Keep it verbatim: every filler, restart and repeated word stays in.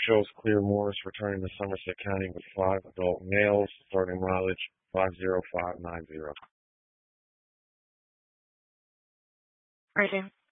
shows Clear Morris returning to Somerset County with five adult males, starting mileage five zero five nine zero. Writing.